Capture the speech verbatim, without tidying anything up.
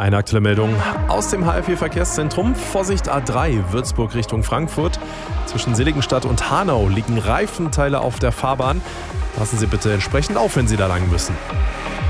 Eine aktuelle Meldung aus dem H L V-Verkehrszentrum. Vorsicht A drei, Würzburg Richtung Frankfurt. Zwischen Seligenstadt und Hanau liegen Reifenteile auf der Fahrbahn. Passen Sie bitte entsprechend auf, wenn Sie da lang müssen.